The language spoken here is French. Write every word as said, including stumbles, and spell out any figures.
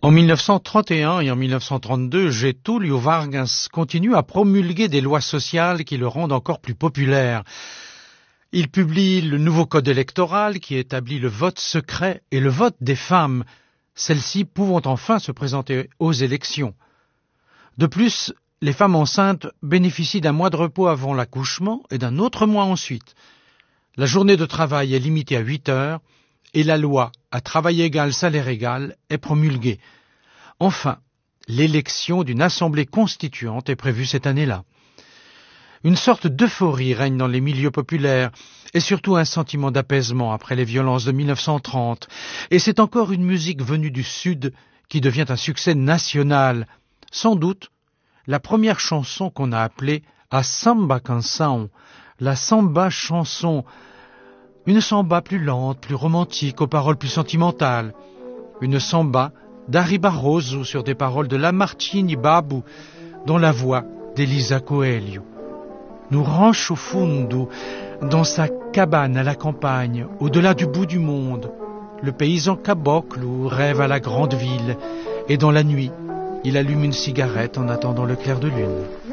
En mille neuf cent trente et un et en mille neuf cent trente-deux, Getúlio Vargas continue à promulguer des lois sociales qui le rendent encore plus populaire. Il publie le nouveau code électoral qui établit le vote secret et le vote des femmes, celles-ci pouvant enfin se présenter aux élections. De plus, les femmes enceintes bénéficient d'un mois de repos avant l'accouchement et d'un autre mois ensuite. La journée de travail est limitée à huit heures et la loi à travail égal, salaire égal est promulguée. Enfin, l'élection d'une assemblée constituante est prévue cette année-là. Une sorte d'euphorie règne dans les milieux populaires et surtout un sentiment d'apaisement après les violences de mille neuf cent trente. Et c'est encore une musique venue du Sud qui devient un succès national. Sans doute la première chanson qu'on a appelée a samba canção, la samba chanson, une samba plus lente, plus romantique, aux paroles plus sentimentales, une samba d'Ari Barroso sur des paroles de Lamartine Babu, dont la voix d'Elisa Coelho. Nous rancho fundo, dans sa cabane à la campagne, au-delà du bout du monde, le paysan caboclo rêve à la grande ville, et dans la nuit, il allume une cigarette en attendant le clair de lune.